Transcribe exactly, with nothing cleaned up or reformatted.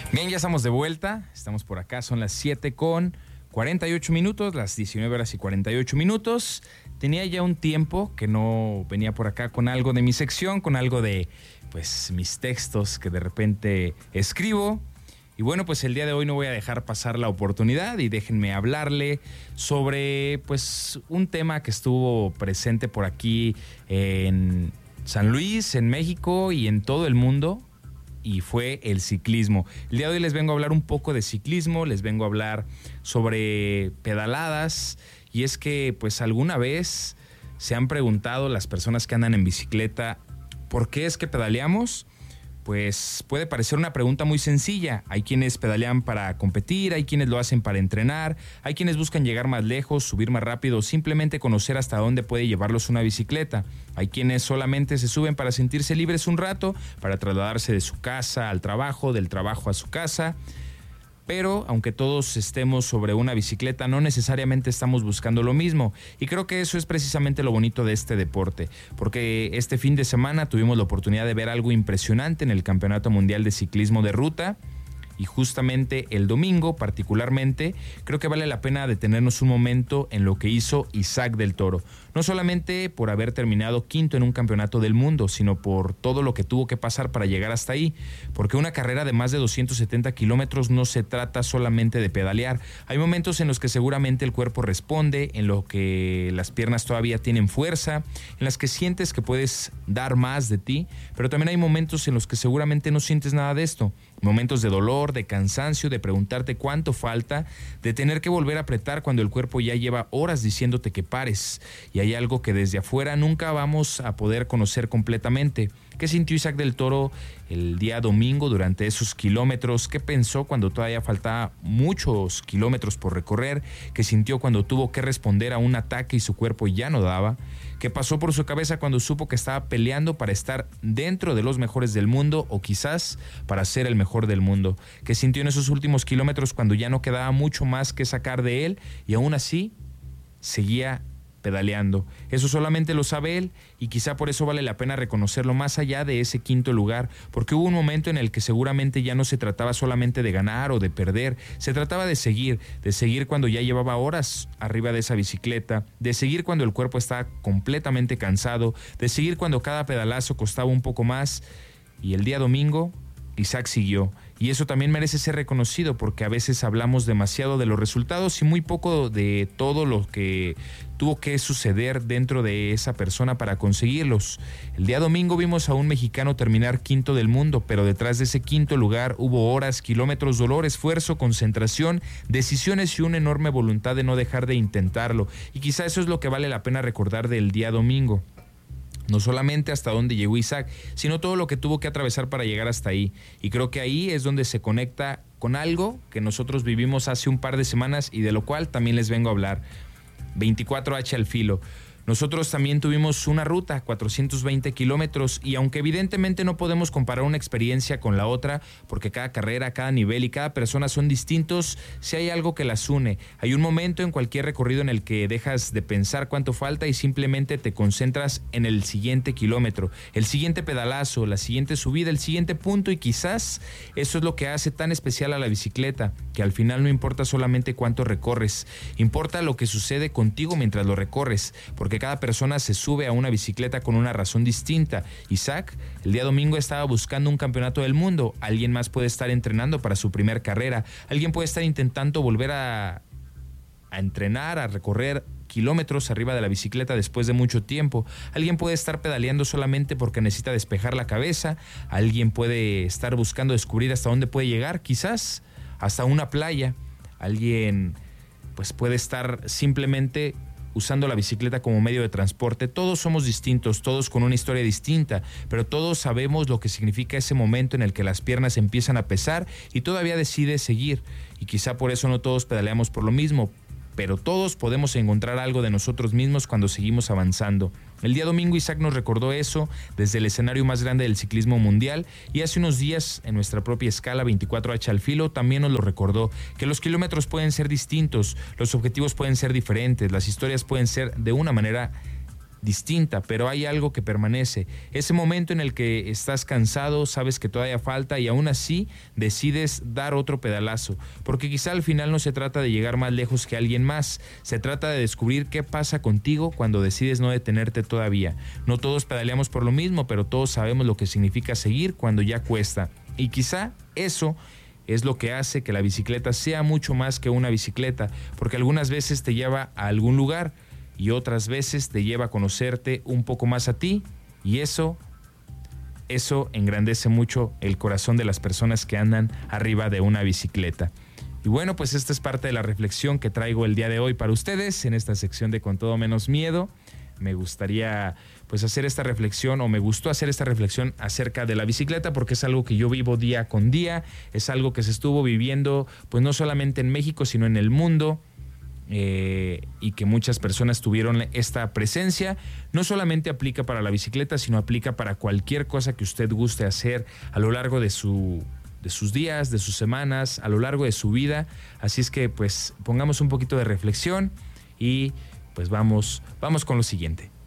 Bien, ya estamos de vuelta, estamos por acá, son las siete con cuarenta y ocho minutos, las diecinueve horas y cuarenta y ocho minutos. Tenía ya un tiempo que no venía por acá con algo de mi sección, con algo de pues mis textos que de repente escribo. Y bueno, pues el día de hoy no voy a dejar pasar la oportunidad y déjenme hablarle sobre pues un tema que estuvo presente por aquí en San Luis, en México y en todo el mundo. Y fue el ciclismo. El día de hoy les vengo a hablar un poco de ciclismo, les vengo a hablar sobre pedaladas, y es que pues alguna vez se han preguntado las personas que andan en bicicleta, ¿por qué es que pedaleamos? Pues puede parecer una pregunta muy sencilla. Hay quienes pedalean para competir, hay quienes lo hacen para entrenar, hay quienes buscan llegar más lejos, subir más rápido o simplemente conocer hasta dónde puede llevarlos una bicicleta. Hay quienes solamente se suben para sentirse libres un rato, para trasladarse de su casa al trabajo, del trabajo a su casa. Pero aunque todos estemos sobre una bicicleta, no necesariamente estamos buscando lo mismo. Y creo que eso es precisamente lo bonito de este deporte, porque este fin de semana tuvimos la oportunidad de ver algo impresionante en el Campeonato Mundial de Ciclismo de Ruta. Y justamente el domingo, particularmente, creo que vale la pena detenernos un momento en lo que hizo Isaac del Toro. No solamente por haber terminado quinto en un campeonato del mundo, sino por todo lo que tuvo que pasar para llegar hasta ahí. Porque una carrera de más de doscientos setenta kilómetros no se trata solamente de pedalear. Hay momentos en los que seguramente el cuerpo responde, en los que las piernas todavía tienen fuerza, en las que sientes que puedes dar más de ti, pero también hay momentos en los que seguramente no sientes nada de esto. Momentos de dolor, de cansancio, de preguntarte cuánto falta, de tener que volver a apretar cuando el cuerpo ya lleva horas diciéndote que pares. Y hay algo que desde afuera nunca vamos a poder conocer completamente. ¿Qué sintió Isaac del Toro el día domingo durante esos kilómetros? ¿Qué pensó cuando todavía faltaba muchos kilómetros por recorrer? ¿Qué sintió cuando tuvo que responder a un ataque y su cuerpo ya no daba? ¿Qué pasó por su cabeza cuando supo que estaba peleando para estar dentro de los mejores del mundo o quizás para ser el mejor del mundo? ¿Qué sintió en esos últimos kilómetros cuando ya no quedaba mucho más que sacar de él y aún así seguía pedaleando? Eso solamente lo sabe él, y quizá por eso vale la pena reconocerlo más allá de ese quinto lugar, porque hubo un momento en el que seguramente ya no se trataba solamente de ganar o de perder, se trataba de seguir, de seguir cuando ya llevaba horas arriba de esa bicicleta, de seguir cuando el cuerpo estaba completamente cansado, de seguir cuando cada pedalazo costaba un poco más. Y el día domingo Isaac siguió, y eso también merece ser reconocido, porque a veces hablamos demasiado de los resultados y muy poco de todo lo que tuvo que suceder dentro de esa persona para conseguirlos. El día domingo vimos a un mexicano terminar quinto del mundo, pero detrás de ese quinto lugar hubo horas, kilómetros, dolor, esfuerzo, concentración, decisiones y una enorme voluntad de no dejar de intentarlo. Y quizá eso es lo que vale la pena recordar del día domingo. No solamente hasta dónde llegó Isaac, sino todo lo que tuvo que atravesar para llegar hasta ahí. Y creo que ahí es donde se conecta con algo que nosotros vivimos hace un par de semanas y de lo cual también les vengo a hablar. veinticuatro hache al filo. Nosotros también tuvimos una ruta, cuatrocientos veinte kilómetros, y aunque evidentemente no podemos comparar una experiencia con la otra, porque cada carrera, cada nivel y cada persona son distintos, si hay algo que las une. Hay un momento en cualquier recorrido en el que dejas de pensar cuánto falta y simplemente te concentras en el siguiente kilómetro, el siguiente pedalazo, la siguiente subida, el siguiente punto, y quizás eso es lo que hace tan especial a la bicicleta, que al final no importa solamente cuánto recorres, importa lo que sucede contigo mientras lo recorres, porque cada persona se sube a una bicicleta con una razón distinta. Isaac, el día domingo estaba buscando un campeonato del mundo, alguien más puede estar entrenando para su primer carrera, alguien puede estar intentando volver a, a entrenar, a recorrer kilómetros arriba de la bicicleta después de mucho tiempo, alguien puede estar pedaleando solamente porque necesita despejar la cabeza, alguien puede estar buscando descubrir hasta dónde puede llegar, quizás hasta una playa, alguien pues puede estar simplemente usando la bicicleta como medio de transporte. Todos somos distintos, todos con una historia distinta, pero todos sabemos lo que significa ese momento en el que las piernas empiezan a pesar y todavía decides seguir. Y quizá por eso no todos pedaleamos por lo mismo, pero todos podemos encontrar algo de nosotros mismos cuando seguimos avanzando. El día domingo Isaac nos recordó eso desde el escenario más grande del ciclismo mundial, y hace unos días en nuestra propia escala veinticuatro hache al filo también nos lo recordó, que los kilómetros pueden ser distintos, los objetivos pueden ser diferentes, las historias pueden ser de una manera distinta, pero hay algo que permanece. Ese momento en el que estás cansado, sabes que todavía falta y aún así decides dar otro pedalazo, porque quizá al final no se trata de llegar más lejos que alguien más, se trata de descubrir qué pasa contigo cuando decides no detenerte todavía. No todos pedaleamos por lo mismo, pero todos sabemos lo que significa seguir cuando ya cuesta, y quizá eso es lo que hace que la bicicleta sea mucho más que una bicicleta, porque algunas veces te lleva a algún lugar y otras veces te lleva a conocerte un poco más a ti, y eso, eso engrandece mucho el corazón de las personas que andan arriba de una bicicleta. Y bueno, pues esta es parte de la reflexión que traigo el día de hoy para ustedes en esta sección de Con Todo Menos Miedo. Me gustaría pues hacer esta reflexión, o me gustó hacer esta reflexión acerca de la bicicleta, porque es algo que yo vivo día con día, es algo que se estuvo viviendo pues no solamente en México, sino en el mundo. Eh, y que muchas personas tuvieron esta presencia. No solamente aplica para la bicicleta, sino aplica para cualquier cosa que usted guste hacer a lo largo de su de sus días, de sus semanas, a lo largo de su vida. Así es que pues pongamos un poquito de reflexión y pues vamos, vamos con lo siguiente.